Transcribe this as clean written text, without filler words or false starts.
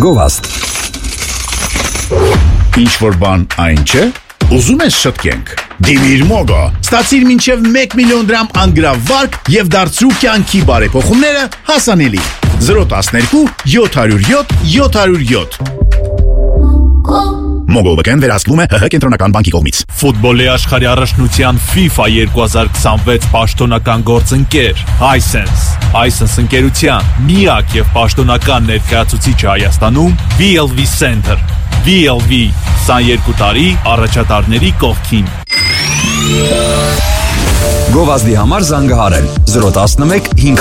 Գովաստ։ Ինչ-որ բան այն չէ։ Ուզում ես շտկենք։ Դիմիր Մոգո։ Ստացիր մինչև 1 միլիոն դրամ անգրավարկ եւ դարձրու կյանքի բարեփոխումները հասանելի։ 012 707 707 Մոգովական վերահսկվում է ՀՀ կենտրոնական բանկի կողմից։ Ֆուտբոլի աշխարհի առաջնության FIFA 2026 պաշտոնական գործընկեր Hisense ընկերության միակ եւ պաշտոնական ներկայացուցիչը Հայաստանում VLV Center VLV 22 տարի առաջատարների կողքին։ Գովազդի համար զանգահարել 011 5